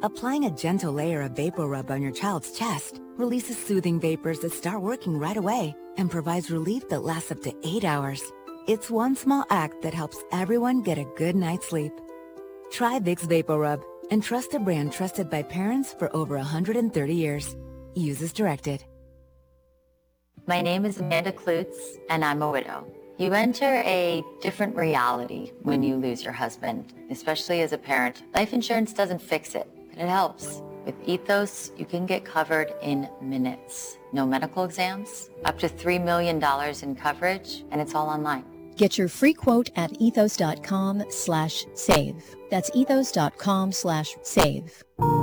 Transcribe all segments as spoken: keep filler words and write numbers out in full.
Applying a gentle layer of Vapor Rub on your child's chest releases soothing vapors that start working right away and provides relief that lasts up to eight hours. It's one small act that helps everyone get a good night's sleep. Try Vicks Vapor Rub and trust a brand trusted by parents for over one hundred thirty years. Use as directed. My name is Amanda Klutz, and I'm a widow. You enter a different reality when you lose your husband, especially as a parent. Life insurance doesn't fix it, but it helps. With Ethos, you can get covered in minutes. No medical exams, up to three million dollars in coverage, and it's all online. Get your free quote at ethos.com slash save. That's ethos.com slash save.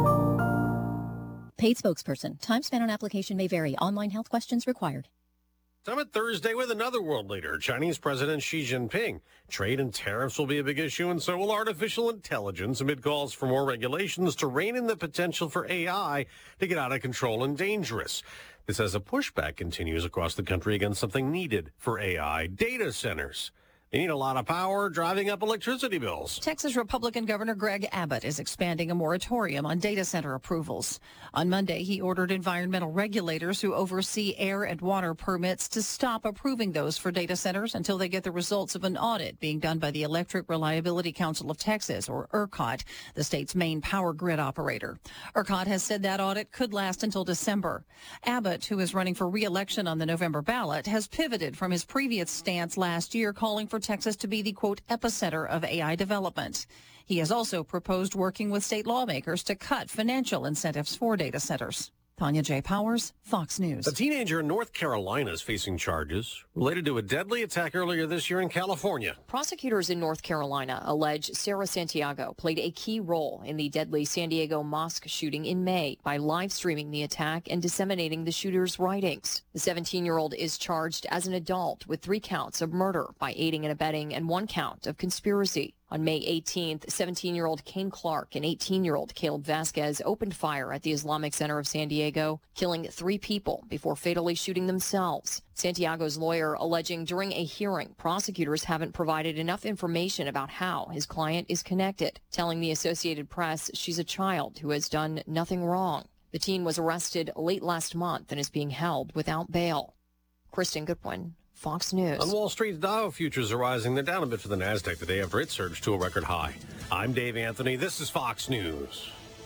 Paid spokesperson. Time spent on application may vary. Online health questions required. Summit Thursday with another world leader, Chinese President Xi Jinping. Trade and tariffs will be a big issue, and so will artificial intelligence, amid calls for more regulations to rein in the potential for A I to get out of control and dangerous. This as a pushback continues across the country against something needed for A I, data centers. They need a lot of power, driving up electricity bills. Texas Republican Governor Greg Abbott is expanding a moratorium on data center approvals. On Monday, he ordered environmental regulators who oversee air and water permits to stop approving those for data centers until they get the results of an audit being done by the Electric Reliability Council of Texas, or ERCOT, the state's main power grid operator. ERCOT has said that audit could last until December. Abbott, who is running for re-election on the November ballot, has pivoted from his previous stance last year, calling for Texas to be the, quote, epicenter of A I development. He has also proposed working with state lawmakers to cut financial incentives for data centers. Tanya J. Powers, Fox News. A teenager in North Carolina is facing charges related to a deadly attack earlier this year in California. Prosecutors in North Carolina allege Sarah Santiago played a key role in the deadly San Diego mosque shooting in May by live streaming the attack and disseminating the shooter's writings. The seventeen-year-old is charged as an adult with three counts of murder by aiding and abetting and one count of conspiracy. On May eighteenth, seventeen-year-old Kane Clark and eighteen-year-old Caleb Vasquez opened fire at the Islamic Center of San Diego, killing three people before fatally shooting themselves. Santiago's lawyer alleging during a hearing, prosecutors haven't provided enough information about how his client is connected, telling the Associated Press she's a child who has done nothing wrong. The teen was arrested late last month and is being held without bail. Kristen Goodwin, Fox News. On Wall Street, Dow futures are rising. They're down a bit for the NASDAQ today after it surged to a record high. I'm Dave Anthony. This is Fox News.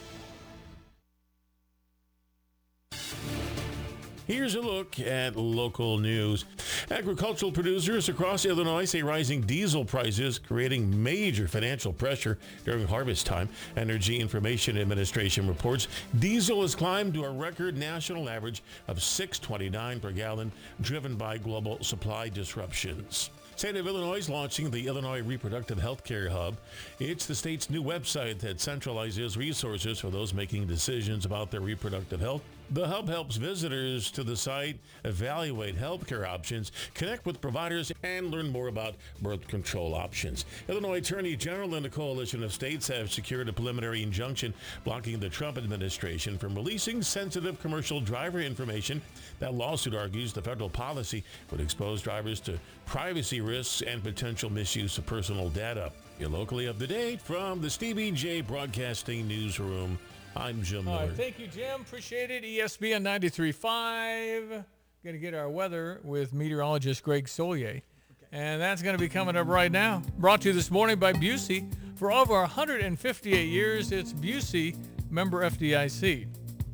Here's a look at local news. Agricultural producers across Illinois say rising diesel prices creating major financial pressure during harvest time. Energy Information Administration reports diesel has climbed to a record national average of six twenty-nine per gallon, driven by global supply disruptions. State of Illinois is launching the Illinois Reproductive Healthcare Hub. It's the state's new website that centralizes resources for those making decisions about their reproductive health. The hub helps visitors to the site evaluate healthcare options, connect with providers, and learn more about birth control options. Illinois Attorney General and the coalition of states have secured a preliminary injunction blocking the Trump administration from releasing sensitive commercial driver information. That lawsuit argues the federal policy would expose drivers to privacy risks and potential misuse of personal data. You're locally up to date from the Stevie J Broadcasting Newsroom. I'm Jim Miller. All right, thank you, Jim. Appreciate it. E S P N ninety-three point five. Going to get our weather with meteorologist Greg Solier. And that's going to be coming up right now. Brought to you this morning by Busey. For over one hundred fifty-eight years, it's Busey, member F D I C.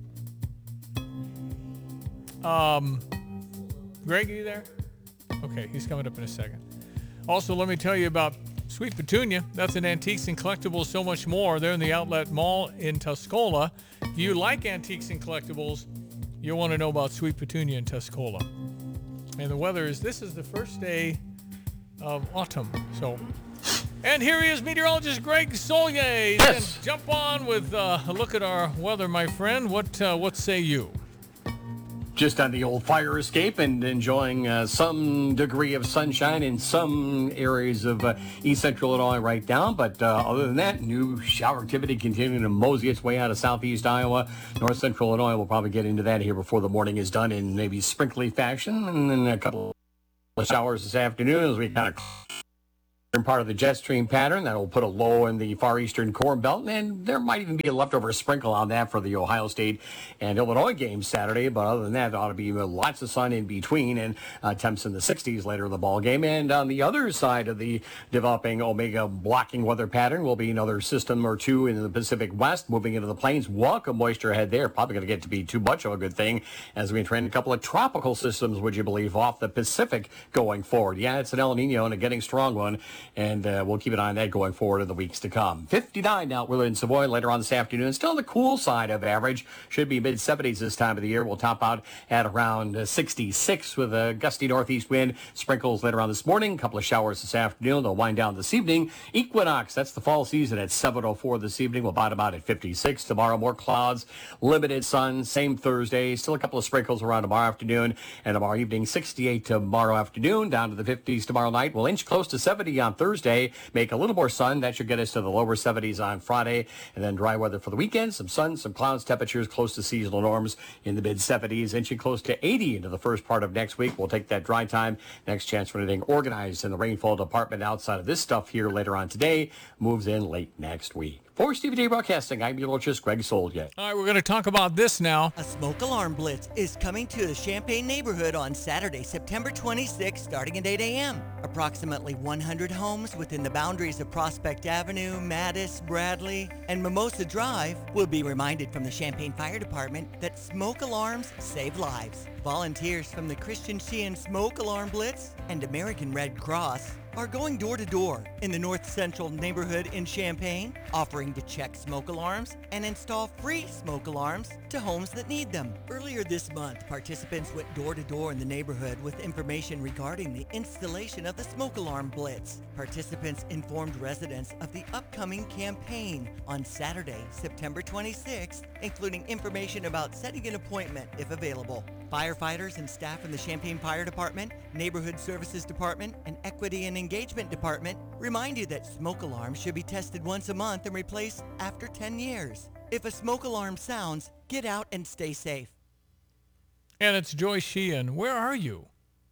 Um, Greg, are you there? Okay, he's coming up in a second. Also, let me tell you about Sweet Petunia. That's an antiques and collectibles, so much more. They're in the Outlet Mall in Tuscola. If you like antiques and collectibles, you'll want to know about Sweet Petunia in Tuscola. And the weather is, this is the first day of autumn. So, and here he is, meteorologist Greg Solier. Yes. And jump on with uh, a look at our weather, my friend. What uh, what say you? Just on the old fire escape and enjoying uh, some degree of sunshine in some areas of uh, east central Illinois right now. But uh, other than that, new shower activity continuing to mosey its way out of southeast Iowa. North central Illinois will probably get into that here before the morning is done in maybe sprinkly fashion. And then a couple of showers this afternoon as we kind of part of the jet stream pattern that will put a low in the far eastern Corn Belt, and there might even be a leftover sprinkle on that for the Ohio State and Illinois game Saturday. But other than that, there ought to be lots of sun in between, and uh, temps in the sixties later in the ball game. And on the other side of the developing Omega blocking weather pattern will be another system or two in the Pacific West moving into the plains. Welcome moisture ahead there. Probably going to get to be too much of a good thing as we train a couple of tropical systems, would you believe, off the Pacific going forward. Yeah, it's an El Nino and a getting strong one. And uh, we'll keep an eye on that going forward in the weeks to come. fifty-nine now, Willard and Savoy later on this afternoon. Still on the cool side of average. Should be mid seventies this time of the year. We'll top out at around uh, sixty-six with a gusty northeast wind. Sprinkles later on this morning. A couple of showers this afternoon. They'll wind down this evening. Equinox, that's the fall season at seven oh four this evening. We'll bottom out at fifty-six. Tomorrow, more clouds. Limited sun. Same Thursday. Still a couple of sprinkles around tomorrow afternoon. And tomorrow evening, sixty-eight tomorrow afternoon. Down to the fifties tomorrow night. We'll inch close to seventy on Thursday, make a little more sun. That should get us to the lower seventies on Friday, and then dry weather for the weekend. Some sun, some clouds, temperatures close to seasonal norms in the mid seventies, inching close to eighty into the first part of next week. We'll take that dry time. Next chance for anything organized in the rainfall department outside of this stuff here later on today moves in late next week. For Stevie J Broadcasting, I'm meteorologist Greg Soldier. All right, we're going to talk about this now. A smoke alarm blitz is coming to the Champaign neighborhood on Saturday, September twenty-sixth, starting at eight a.m. Approximately one hundred homes within the boundaries of Prospect Avenue, Mattis, Bradley, and Mimosa Drive will be reminded from the Champaign Fire Department that smoke alarms save lives. Volunteers from the Christian Sheehan Smoke Alarm Blitz and American Red Cross are going door to door in the North Central neighborhood in Champaign, offering to check smoke alarms and install free smoke alarms to homes that need them. Earlier this month, participants went door to door in the neighborhood with information regarding the installation of the smoke alarm blitz. Participants informed residents of the upcoming campaign on Saturday, September twenty-sixth, including information about setting an appointment if available. Firefighters and staff in the Champaign Fire Department, Neighborhood Services Department, and Equity and Engagement Department remind you that smoke alarms should be tested once a month and replaced after ten years. If a smoke alarm sounds, get out and stay safe. And it's Joy Sheehan. Where are you?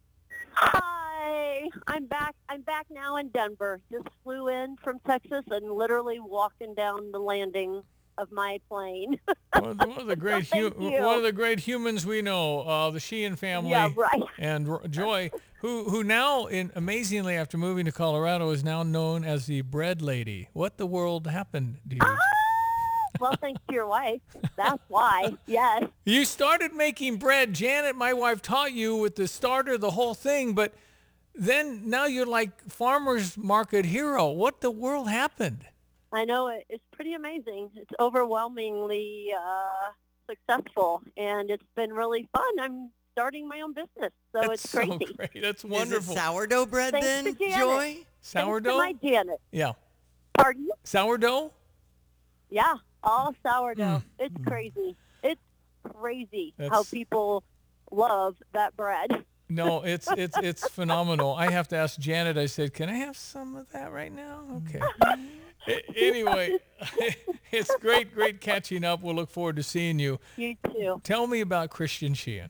Hi, I'm back. I'm back now in Denver. Just flew in from Texas and literally walking down the landing of my plane. one, of the, one of the great so hu- one of the great humans we know, uh, the Sheehan family. Yeah, right. And R- Joy, who who now, in amazingly after moving to Colorado, is now known as the bread lady. What the world happened to you? Ah! Well, thanks to your wife. That's why. Yes. You started making bread. Janet, my wife, taught you with the starter, the whole thing, but then now you're like farmer's market hero. What the world happened? I know it, it's pretty amazing. It's overwhelmingly uh, successful, and it's been really fun. I'm starting my own business, so That's it's crazy. So great. That's Is wonderful. it sourdough bread Thanks then, to Janet. Joy? Sourdough? Thanks to my Janet. Yeah. Pardon? Sourdough? Yeah, all sourdough. Mm. It's crazy. It's crazy how That's- people love that bread. No, it's it's it's phenomenal. I have to ask Janet. I said, "Can I have some of that right now?" Okay. A- anyway, it's great, great catching up. We'll look forward to seeing you. You too. Tell me about Christian Sheehan.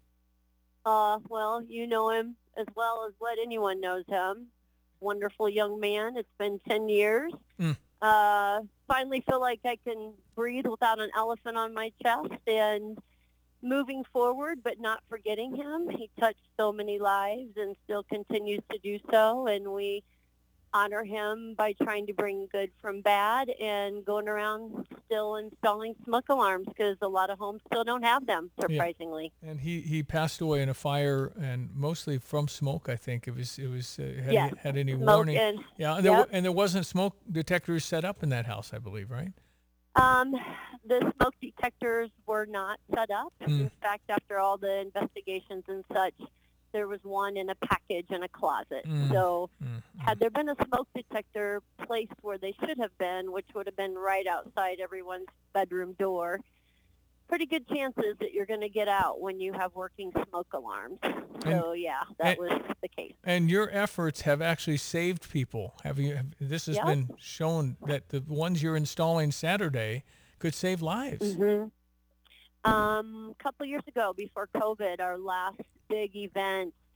Uh, well, you know him as well as what anyone knows him. Wonderful young man. It's been ten years. Mm. Uh, finally feel like I can breathe without an elephant on my chest and moving forward, but not forgetting him. He touched so many lives and still continues to do so, and we honor him by trying to bring good from bad and going around still installing smoke alarms because a lot of homes still don't have them, surprisingly. Yeah. And he, he passed away in a fire, and mostly from smoke. I think it was it was uh, had, Yes, he, had any smoke warning? and- yeah, and there, yep. wa- and there wasn't smoke detectors set up in that house, I believe, right? Um, the smoke detectors were not set up. Mm. In fact, after all the investigations and such, there was one in a package in a closet. Mm. So Mm. had there been a smoke detector placed where they should have been, which would have been right outside everyone's bedroom door, pretty good chances that you're going to get out when you have working smoke alarms. So, yeah, that and- was the case. And your efforts have actually saved people. Have you? Have, this has Yep. been shown that the ones you're installing Saturday could save lives. hmm Um, a couple years ago, before COVID, our last big event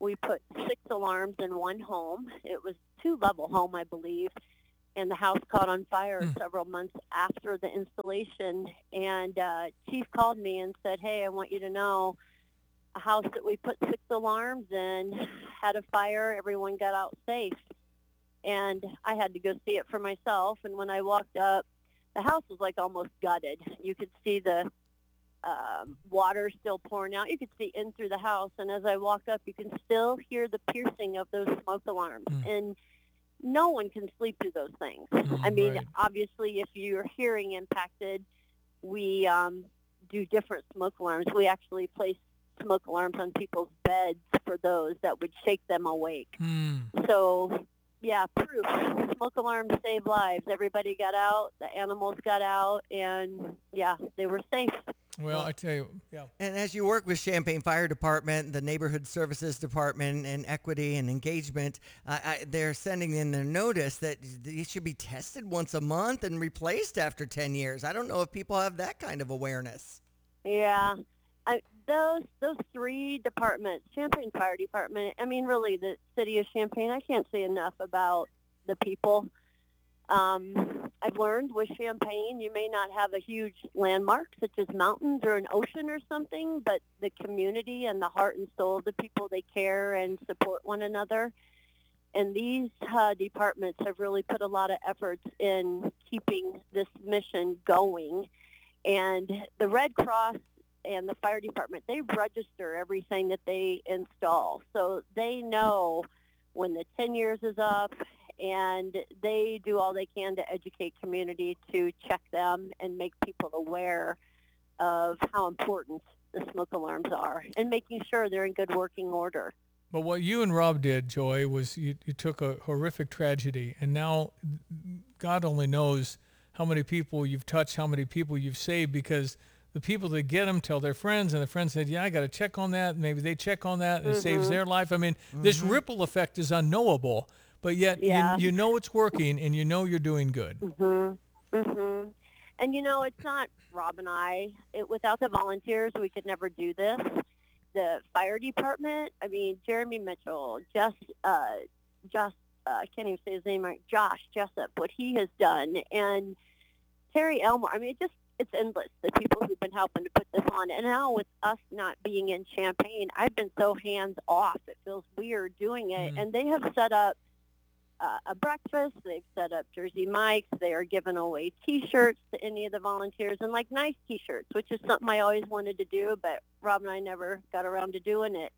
we put six alarms in one home. It was a two-level home, I believe, and the house caught on fire Mm. several months after the installation. And uh, Chief called me and said, hey, I want you to know a house that we put six alarms in had a fire. Everyone got out safe. And I had to go see it for myself. And when I walked up, the house was like almost gutted. You could see the um, water still pouring out. You could see in through the house. And as I walk up, you can still hear the piercing of those smoke alarms. Mm. And no one can sleep through those things. Mm, I mean, right. obviously, if you're hearing impacted, we um, do different smoke alarms. We actually place smoke alarms on people's beds for those that would shake them awake. Mm. So, yeah, proof. Smoke alarms save lives. Everybody got out. The animals got out. And, yeah, they were safe. Well, I tell you, yeah. And as you work with Champaign Fire Department, the Neighborhood Services Department, and Equity and Engagement, uh, I, they're sending in their notice that these should be tested once a month and replaced after ten years. I don't know if people have that kind of awareness. Yeah. I, those those three departments, Champaign Fire Department, I mean, really, the city of Champaign, I can't say enough about the people. Um, I've learned with Champaign, you may not have a huge landmark such as mountains or an ocean or something, but the community and the heart and soul of the people, they care and support one another. And these uh, departments have really put a lot of efforts in keeping this mission going. And the Red Cross and the fire department, they register everything that they install. So they know when the ten years is up, and they do all they can to educate community to check them and make people aware of how important the smoke alarms are and making sure they're in good working order. But what you and Rob did, Joy, was you, you took a horrific tragedy, and now God only knows how many people you've touched, how many people you've saved, because the people that get them tell their friends, and the friends said, yeah, I got to check on that. Maybe they check on that, and Mm-hmm. it saves their life. I mean, mm-hmm. this ripple effect is unknowable, but yet Yeah. you, you know it's working, and you know you're doing good. Mm-hmm. Mm-hmm. And, you know, it's not Rob and I. It, without the volunteers, we could never do this. The fire department, I mean, Jeremy Mitchell, just, uh, just uh, I can't even say his name right, Josh Jessup, what he has done, and Terry Elmore. I mean, it just, it's endless, the people who've been helping to put this on. And now with us not being in Champaign, I've been so hands-off. It feels weird doing it. Mm. And they have set up uh, a breakfast. They've set up Jersey Mike's. They are giving away T-shirts to any of the volunteers, and like nice T-shirts, which is something I always wanted to do, but Rob and I never got around to doing it.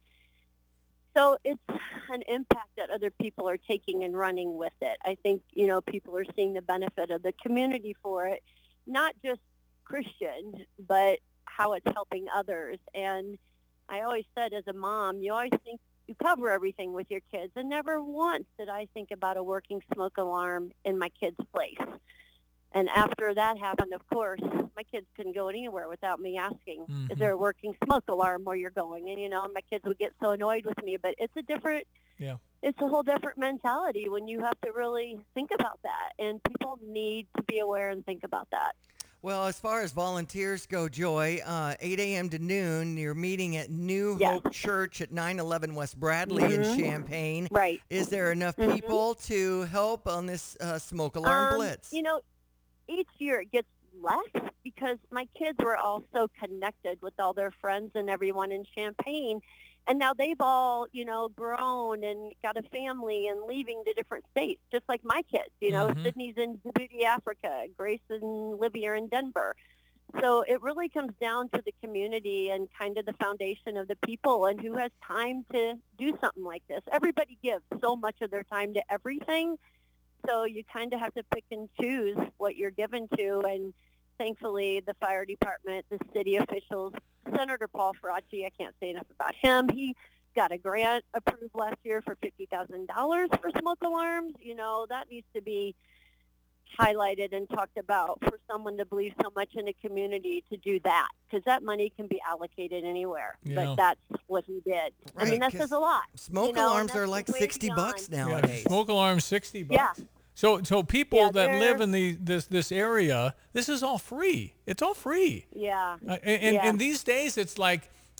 So it's an impact that other people are taking and running with it. I think, you know, people are seeing the benefit of the community for it, not just Christian, but how it's helping others. And I always said, as a mom, you always think you cover everything with your kids, and never once did I think about a working smoke alarm in my kids' place. And after that happened, of course, my kids couldn't go anywhere without me asking, Mm-hmm. is there a working smoke alarm where you're going? And, you know, my kids would get so annoyed with me, but it's a different, Yeah. it's a whole different mentality when you have to really think about that. And people need to be aware and think about that. Well, as far as volunteers go, Joy, uh, eight a.m. to noon, you're meeting at New Yes. Hope Church at nine eleven West Bradley in Mhm. Champaign. Right. Is there enough Mhm. people to help on this uh, smoke alarm Um, blitz? You know, each year it gets less because my kids were all so connected with all their friends and everyone in Champaign. And now they've all, you know, grown and got a family and leaving to different states, just like my kids. You know, Mhm. Sydney's in Djibouti, Africa. Grace and Livy are in Denver. So it really comes down to the community and kind of the foundation of the people and who has time to do something like this. Everybody gives so much of their time to everything. So you kind of have to pick and choose what you're given to. And thankfully, the fire department, the city officials, Senator Paul Faraci, I can't say enough about him. He got a grant approved last year for fifty thousand dollars for smoke alarms. You know, that needs to be highlighted and talked about for someone to believe so much in a community to do that, because that money can be allocated anywhere. Yeah. But that's what he did. I Right, mean, that 'cause says a lot. Smoke you know, alarms and are that's like way sixty beyond- bucks Yeah, nowadays. smoke alarm sixty bucks. Yeah. So so people Yeah, that live they're- in the this this area, this is all free. It's all free. Yeah. Uh, and, and, Yeah. and these days, it's like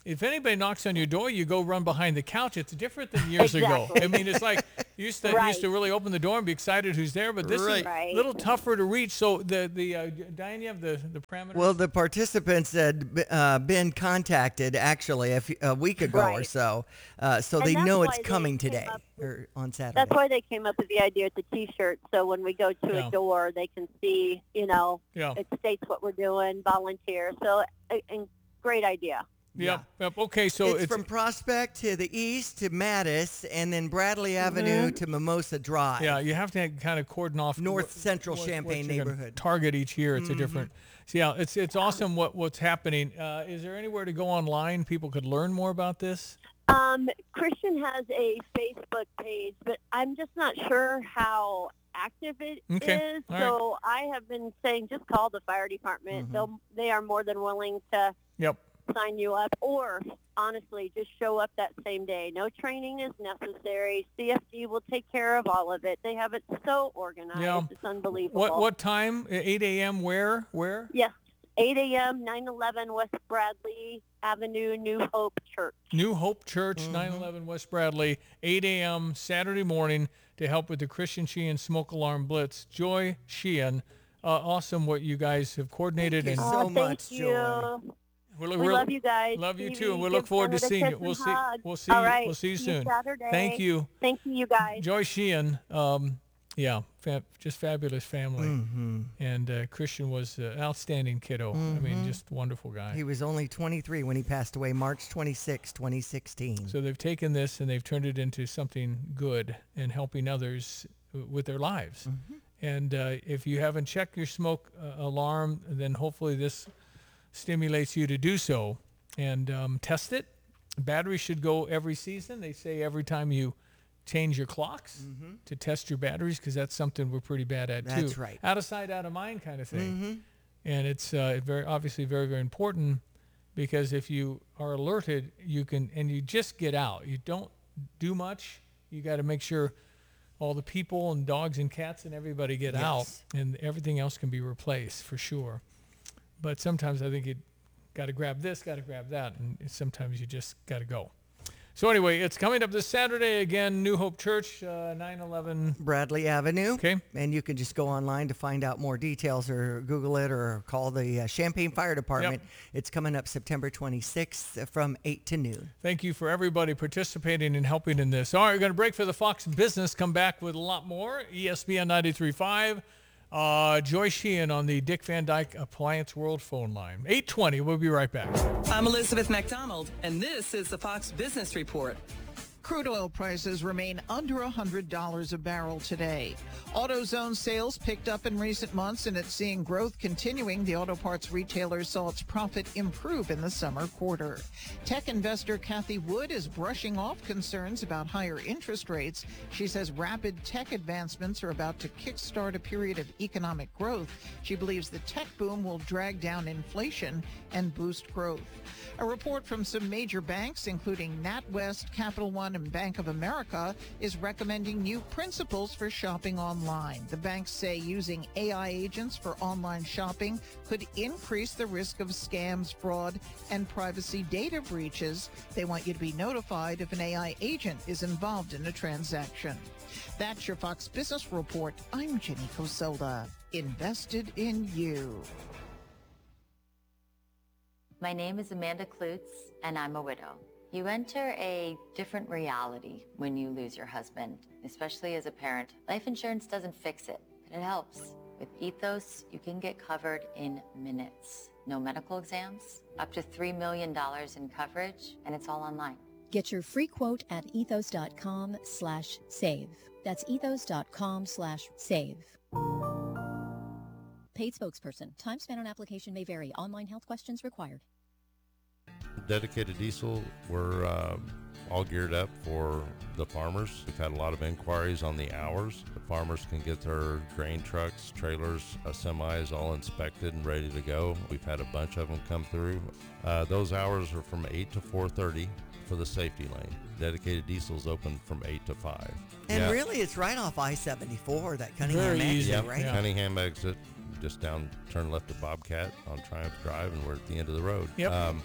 if anybody knocks on your door, you go run behind the couch. It's different than years Exactly. ago. I mean, it's like you used to Right. used to really open the door and be excited who's there, but this Right. is Right. a little tougher to reach. So the the uh, Diane, you have the the parameters. Well, the participants had uh, been contacted actually a, few, a week ago or Right. so, uh, so And they that's know why it's they coming came today up with- or on Saturday. That's why they came up with the idea with the T-shirt. So when we go to Yeah. a door, they can see, you know, Yeah. it states what we're doing, volunteer. So, a, a great idea. Yep. Yep. Okay. So it's, it's, from Prospect to the east to Mattis, and then Bradley Avenue to Mimosa Drive. yeah. You have to kind of cordon off North what- Central what- Champaign what you're gonna neighborhood. Target each year. It's a different. So yeah, it's it's awesome what what's happening. Uh, is there anywhere to go online people could learn more about this? Um, Christian has a Facebook page, but I'm just not sure how active it is. Okay. All So I have been saying just call the fire department. They'll they are more than willing to Yep. sign you up, or honestly, just show up that same day. No training is necessary. C F D will take care of all of it. They have it so organized. Yeah. It's unbelievable. What what time? eight a.m. Where? Where? Yes, eight a.m., nine eleven West Bradley Avenue, New Hope Church. New Hope Church, nine eleven West Bradley, eight a.m. Saturday morning to help with the Christian Sheehan Smoke Alarm Blitz. Joy Sheehan, uh, awesome what you guys have coordinated. Thank you and so Oh, thank much, you. Joy. we're, We we're- love you guys. Love you too, Stevie, and we look give forward to Bernadette seeing a you. kiss We'll and see. hug. We'll see. All right. We'll see you See soon. Saturday. Thank you, Thank you, you guys. Joy Sheehan. Um, yeah, fa- just fabulous family. Mm-hmm. And uh, Christian was an outstanding kiddo. I mean, just wonderful guy. He was only twenty-three when he passed away, March twenty-sixth, twenty sixteen. So they've taken this and they've turned it into something good and helping others w- with their lives. And uh, if you haven't checked your smoke uh, alarm, then hopefully this stimulates you to do so and um, test it. Batteries should go every season. They say every time you change your clocks to test your batteries, because that's something we're pretty bad at too. That's right. Out of sight, out of mind kind of thing. And it's uh, very obviously very, very important, because if you are alerted, you can, and you just get out. You don't do much. You got to make sure all the people and dogs and cats and everybody get out, Yes. and everything else can be replaced for sure. But sometimes I think you got to grab this, got to grab that, and sometimes you just got to go. So anyway, it's coming up this Saturday again, New Hope Church, uh, nine eleven. Bradley Avenue. Okay. And you can just go online to find out more details, or Google it, or call the uh, Champaign Fire Department. It's coming up September twenty-sixth from eight to noon. Thank you for everybody participating and helping in this. All right, we're going to break for the Fox Business. Come back with a lot more. E S P N ninety-three point five. Uh, Joy Sheehan on the Dick Van Dyke Appliance World phone line. eight twenty. We'll be right back. I'm Elizabeth McDonald, and this is the Fox Business Report. Crude oil prices remain under one hundred dollars a barrel today. AutoZone sales picked up in recent months, and it's seeing growth continuing. The auto parts retailer saw its profit improve in the summer quarter. Tech investor Kathy Wood is brushing off concerns about higher interest rates. She says rapid tech advancements are about to kickstart a period of economic growth. She believes the tech boom will drag down inflation and boost growth. A report from some major banks, including NatWest, Capital One, and Bank of America, is recommending new principles for shopping online. The banks say using A I agents for online shopping could increase the risk of scams, fraud, and privacy data breaches. They want you to be notified if an A I agent is involved in a transaction. That's your Fox Business Report. I'm Jenny Coselda. Invested in you. My name is Amanda Klutz, and I'm a widow. You enter a different reality when you lose your husband, especially as a parent. Life insurance doesn't fix it, but it helps. With Ethos, you can get covered in minutes. No medical exams, up to three million dollars in coverage, and it's all online. Get your free quote at ethos.com slash save. That's ethos.com slash save. Paid spokesperson. Time spent on application may vary. Online health questions required. Dedicated Diesel, we're um, all geared up for the farmers. We've had a lot of inquiries on the hours. The farmers can get their grain trucks, trailers, uh, semis all inspected and ready to go. We've had a bunch of them come through. Uh, those hours are from eight to four thirty for the safety lane. Dedicated Diesel is open from eight to five. And Yeah. really, it's right off I seventy-four, that Cunningham Very easy. exit, Yep, right? Cunningham exit, just down, turn left to Bobcat on Triumph Drive, and we're at the end of the road. Yep. Um,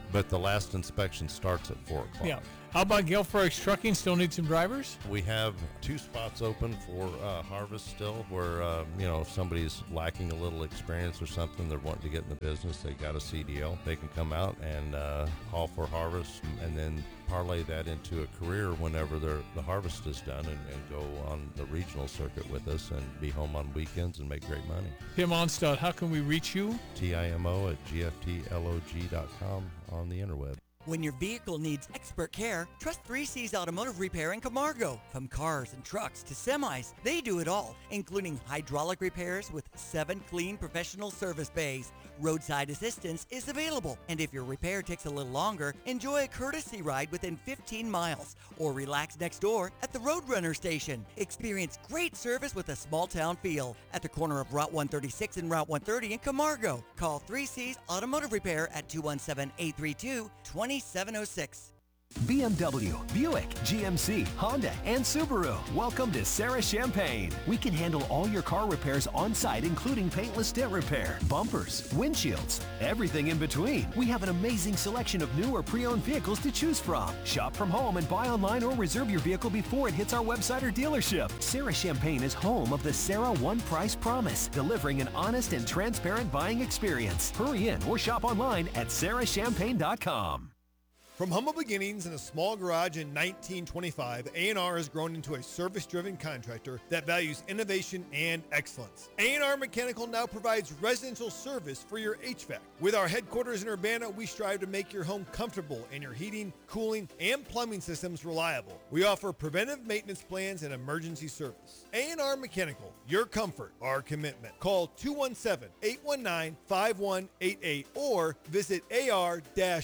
but the last inspection starts at four o'clock. Yeah. How about Gale Fredericks Trucking? Still need some drivers? We have two spots open for uh, harvest still where, uh, you know, if somebody's lacking a little experience or something, they're wanting to get in the business, they got a C D L. They can come out and uh, haul for harvest and then parlay that into a career whenever the harvest is done and, and go on the regional circuit with us and be home on weekends and make great money. Tim Onstad, how can we reach you? T I M O at G F T L O G dot com on the interweb. When your vehicle needs expert care, trust three C's Automotive Repair in Camargo. From cars and trucks to semis, they do it all, including hydraulic repairs with seven clean professional service bays. Roadside assistance is available, and if your repair takes a little longer, enjoy a courtesy ride within fifteen miles, or relax next door at the Roadrunner station. Experience great service with a small-town feel at the corner of Route one thirty-six and Route one thirty in Camargo. Call three C's Automotive Repair at two one seven, eight three two, two seven zero six. B M W, Buick, G M C, Honda, and Subaru. Welcome to Sarah Champagne. We can handle all your car repairs on site, including paintless dent repair, bumpers, windshields, everything in between. We have an amazing selection of new or pre-owned vehicles to choose from. Shop from home and buy online or reserve your vehicle before it hits our website or dealership. Sarah Champagne is home of the Sarah One Price Promise, delivering an honest and transparent buying experience. Hurry in or shop online at sarah champagne dot com. From humble beginnings in a small garage in nineteen twenty-five, A and R has grown into a service-driven contractor that values innovation and excellence. A and R Mechanical now provides residential service for your H V A C. With our headquarters in Urbana, we strive to make your home comfortable and your heating, cooling, and plumbing systems reliable. We offer preventive maintenance plans and emergency service. A and R Mechanical, your comfort, our commitment. Call two one seven, eight one nine, five one eight eight or visit A R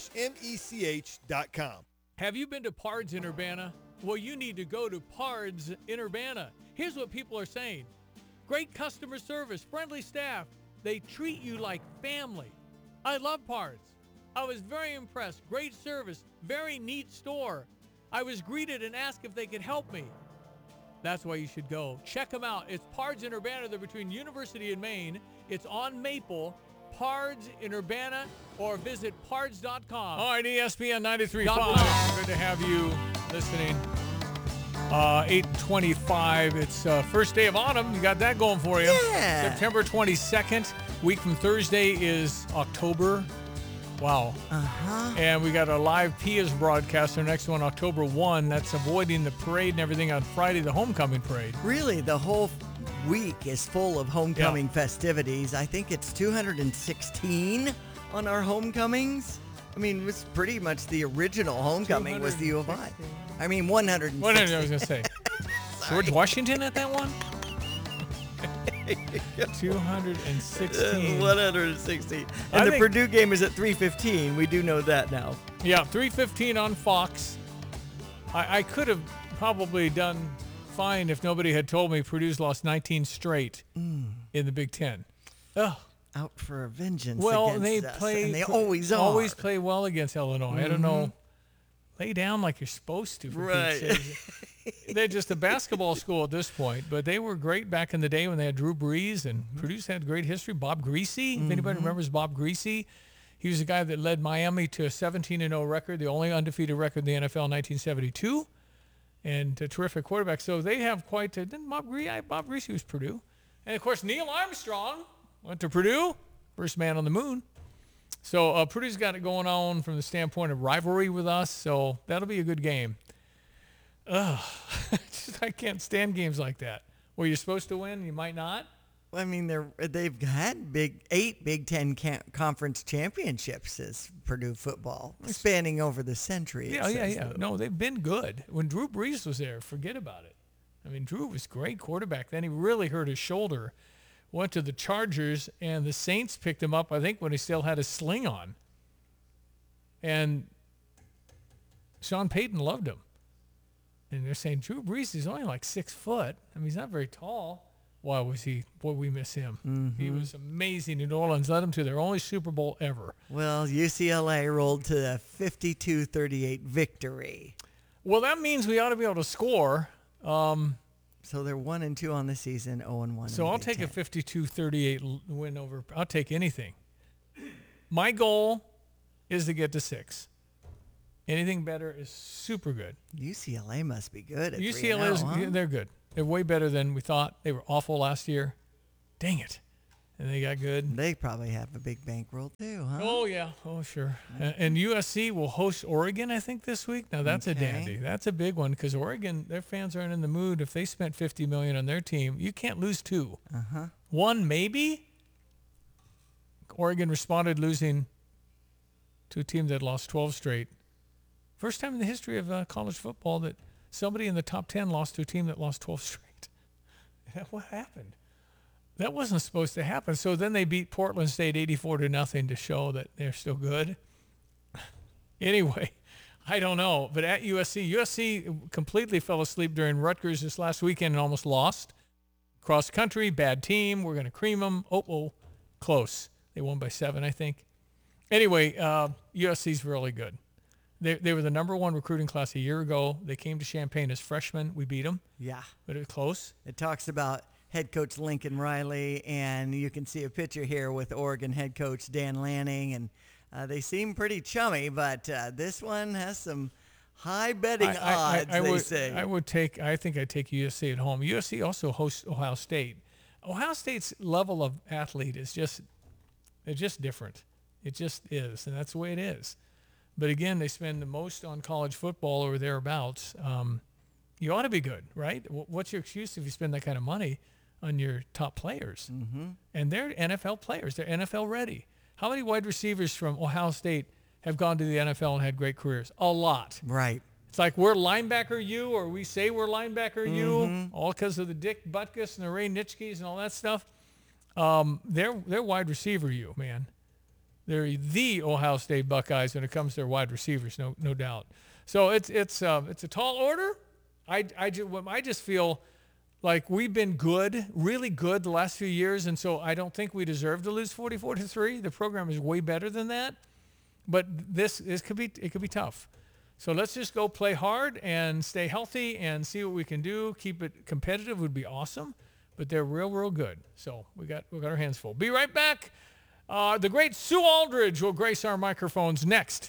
mech dot com. Have you been to Pards in Urbana? Well, you need to go to Pards in Urbana. Here's what people are saying. Great customer service, friendly staff. They treat you like family. I love Pards. I was very impressed. Great service, very neat store. I was greeted and asked if they could help me. That's why you should go. Check them out. It's Pards in Urbana. They're between University and Maine. It's on Maple. Pards in Urbana, or visit pards dot com. All right, E S P N ninety-three point five. Good to have you listening. Uh, eight twenty-five. It's uh, first day of autumn. You got that going for you. Yeah. September twenty-second. Week from Thursday is October. Wow. Uh-huh. And we got a live P I A S broadcast. Our next one, October first. That's avoiding the parade and everything on Friday, the homecoming parade. Really, the whole week is full of homecoming Yeah. festivities. I think it's two hundred sixteen on our homecomings. I mean, it's pretty much the original homecoming was the U of I. I mean, one hundred sixteen. What I was going to say. George Washington at that one? two hundred sixteen. one hundred sixteen. I And the think- Purdue game is at three fifteen. We do know that now. Yeah, three fifteen on Fox. I, I could have probably done fine if nobody had told me Purdue's lost nineteen straight Mm. in the Big Ten. Ugh. Out for a vengeance Well, against they us, play. and they always are. Always play well against Illinois. I don't know. Mhm. Lay down like you're supposed to. For Right. Pete's sake. They're just a basketball school at this point, but they were great back in the day when they had Drew Brees, and Purdue's had great history. Bob Greasy, if anybody Mhm. remembers Bob Greasy, he was the guy that led Miami to a seventeen and oh record, the only undefeated record in the N F L in nineteen seventy-two, and a terrific quarterback. So they have quite a, didn't Bob Greasy, Bob Greasy was Purdue. And of course, Neil Armstrong went to Purdue, first man on the moon. So uh, Purdue's got it going on from the standpoint of rivalry with us, so that'll be a good game. Ugh, just, I can't stand games like that where you're supposed to win, you might not. I mean, they're they've had big eight Big Ten ca- conference championships as Purdue football, spanning over the century. it Yeah, yeah, says, yeah. though. No, they've been good. When Drew Brees was there, forget about it. I mean, Drew was great quarterback. Then he really hurt his shoulder, went to the Chargers, and the Saints picked him up, I think, when he still had a sling on. And Sean Payton loved him. And they're saying, Drew Brees is only like six foot. I mean, he's not very tall. Why was he? Boy, we miss him. Mhm. He was amazing in New Orleans. Led them to their only Super Bowl ever. Well, U C L A rolled to a fifty-two thirty-eight victory. Well, that means we ought to be able to score. Um, so they're one and two on the season, zero and one. So I'll take a fifty-two thirty-eight l- win over. I'll take anything. My goal is to get to six. Anything better is super good. U C L A must be good at U C L A is, huh? they're good. They're way better than we thought. They were awful last year. Dang it. And they got good. They probably have a big bankroll too, huh? Oh, yeah. Oh, sure. And, and U S C will host Oregon, I think, this week. Now, that's Okay. a dandy. That's a big one because Oregon, their fans aren't in the mood. If they spent fifty million dollars on their team, you can't lose two. Uh-huh. One, maybe. Oregon responded losing to a team that lost twelve straight. First time in the history of uh, college football that somebody in the top ten lost to a team that lost twelve straight. What happened? That wasn't supposed to happen. So then they beat Portland State eighty-four to nothing to show that they're still good. Anyway, I don't know. But at U S C, U S C completely fell asleep during Rutgers this last weekend and almost lost. Cross country, bad team. We're going to cream them. Oh, oh, close. They won by seven, I think. Anyway, uh, U S C's really good. They they were the number one recruiting class a year ago. They came to Champaign as freshmen. We beat them. Yeah. But it was close. It talks about head coach Lincoln Riley, and you can see a picture here with Oregon head coach Dan Lanning, and uh, they seem pretty chummy, but uh, this one has some high betting I, I, odds, I, I they would, say. I would take, I think I'd take U S C at home. U S C also hosts Ohio State. Ohio State's level of athlete is just, it's just different. It just is, and that's the way it is. But again, they spend the most on college football or thereabouts. Um, you ought to be good, right? What's your excuse if you spend that kind of money on your top players? Mm-hmm. And they're N F L players. They're N F L ready. How many wide receivers from Ohio State have gone to the N F L and had great careers? A lot. Right. It's like we're linebacker you, or we say we're linebacker you, Mm-hmm. all because of the Dick Butkus and the Ray Nitschkes and all that stuff. Um, they're they're wide receiver you, man. They're the Ohio State Buckeyes when it comes to their wide receivers, no no doubt. So it's it's um, it's a tall order. I I just I just feel like we've been good, really good the last few years, and so I don't think we deserve to lose forty-four to three. The program is way better than that, but this this could be it could be tough. So let's just go play hard and stay healthy and see what we can do. Keep it competitive would be awesome, but they're real real good. So we got we got our hands full. Be right back. Uh, the great Sue Aldridge will grace our microphones next.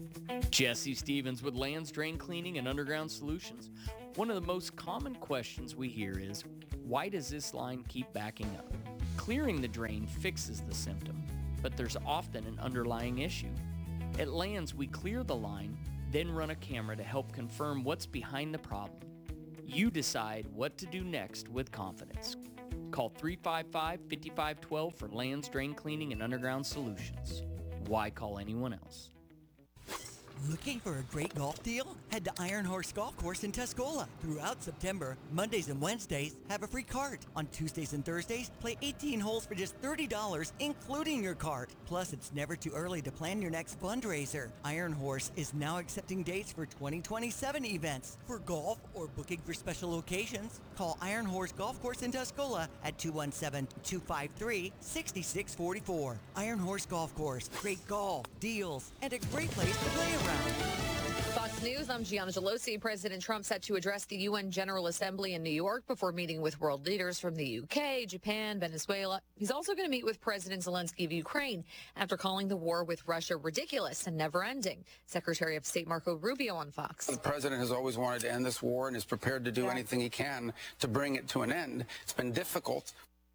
Jesse Stevens with Lands Drain Cleaning and Underground Solutions. One of the most common questions we hear is, why does this line keep backing up? Clearing the drain fixes the symptom, but there's often an underlying issue. At Lands, we clear the line, then run a camera to help confirm what's behind the problem. You decide what to do next with confidence. Call three five five, five five one two for Lands Drain Cleaning and Underground Solutions. Why call anyone else? Looking for a great golf deal? Head to Iron Horse Golf Course in Tuscola. Throughout September, Mondays and Wednesdays have a free cart. On Tuesdays and Thursdays, play eighteen holes for just thirty dollars, including your cart. Plus, it's never too early to plan your next fundraiser. Iron Horse is now accepting dates for twenty twenty-seven events. For golf or booking for special occasions, call Iron Horse Golf Course in Tuscola at two one seven, two five three, six six four four. Iron Horse Golf Course. Great golf, deals, and a great place to play around. Fox News, I'm Gianna Gelosi. President Trump set to address the U N General Assembly in New York before meeting with world leaders from the U K, Japan, Venezuela. He's also going to meet with President Zelensky of Ukraine after calling the war with Russia ridiculous and never-ending. Secretary of State Marco Rubio on Fox. The president has always wanted to end this war and is prepared to do Yeah. anything he can to bring it to an end. It's been difficult.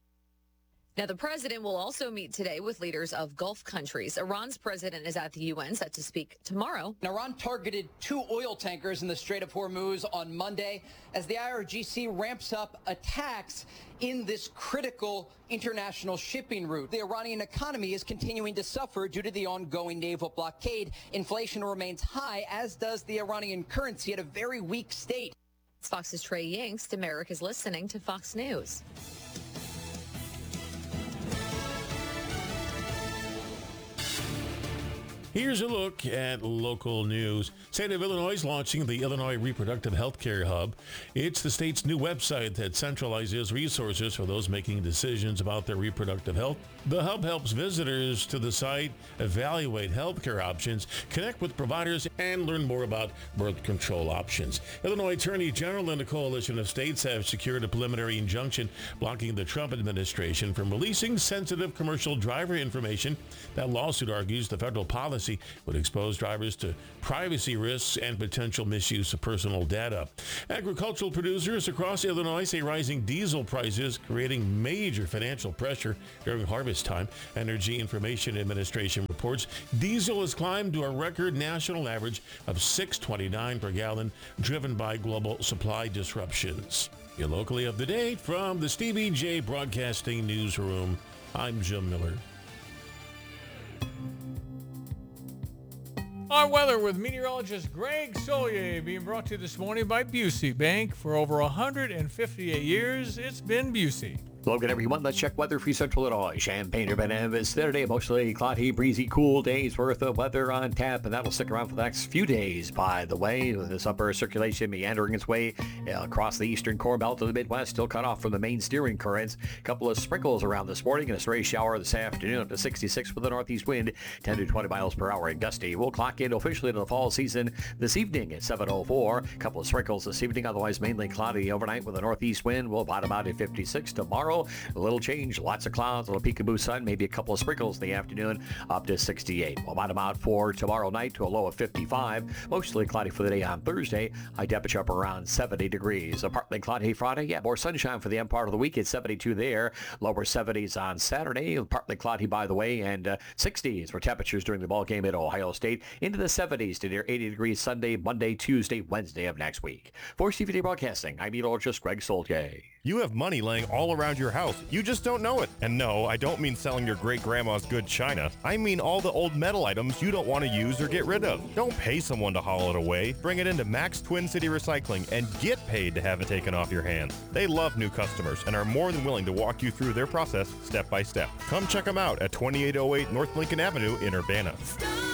Now, the president will also meet today with leaders of Gulf countries. Iran's president is at the U N, set to speak tomorrow. Iran targeted two oil tankers in the Strait of Hormuz on Monday as the I R G C ramps up attacks in this critical international shipping route. The Iranian economy is continuing to suffer due to the ongoing naval blockade. Inflation remains high, as does the Iranian currency at a very weak state. It's Fox's Trey Yingst. America's listening to Fox News. Here's a look at local news. State of Illinois is launching the Illinois Reproductive Health Care Hub. It's the state's new website that centralizes resources for those making decisions about their reproductive health. The hub helps visitors to the site evaluate healthcare options, connect with providers, and learn more about birth control options. Illinois Attorney General and a coalition of states have secured a preliminary injunction blocking the Trump administration from releasing sensitive commercial driver information. That lawsuit argues the federal policy would expose drivers to privacy risks and potential misuse of personal data. Agricultural producers across Illinois say rising diesel prices creating major financial pressure during harvest time. Energy Information Administration reports diesel has climbed to a record national average of six twenty-nine per gallon, driven by global supply disruptions. You're locally up to date from the Stevie J Broadcasting Newsroom. I'm Jim Miller. Our weather with meteorologist Greg Solier, being brought to you this morning by Busey Bank. For over one hundred fifty-eight years, it's been Busey. Hello again, everyone. Let's check weather for Central Illinois. Champaign, Urbana, is Saturday, mostly cloudy, breezy, cool days worth of weather on tap, and that'll stick around for the next few days. By the way, with this upper circulation meandering its way uh, across the eastern core belt of the Midwest, still cut off from the main steering currents. A couple of sprinkles around this morning and a stray shower this afternoon, up to sixty-six with a northeast wind, ten to twenty miles per hour and gusty. We'll clock in officially to the fall season this evening at seven oh four. A couple of sprinkles this evening, otherwise mainly cloudy overnight with a northeast wind. We'll bottom out at fifty-six tomorrow. A little change, lots of clouds, a little peekaboo sun, maybe a couple of sprinkles in the afternoon, up to sixty-eight. We'll bottom out for tomorrow night to a low of fifty-five. Mostly cloudy for the day on Thursday. High temperature up around seventy degrees. A partly cloudy Friday. Yeah, more sunshine for the end part of the week at seventy-two there. Lower seventies on Saturday. Partly cloudy, by the way, and uh, sixties for temperatures during the ball game at Ohio State. Into the seventies to near eighty degrees Sunday, Monday, Tuesday, Wednesday of next week. For Stevie J Broadcasting, I'm meteorologist Greg Solier. You have money laying all around your house. You just don't know it. And no, I don't mean selling your great-grandma's good china. I mean all the old metal items you don't want to use or get rid of. Don't pay someone to haul it away. Bring it into Max Twin City Recycling and get paid to have it taken off your hands. They love new customers and are more than willing to walk you through their process step by step. Come check them out at twenty-eight oh eight North Lincoln Avenue in Urbana. Stop.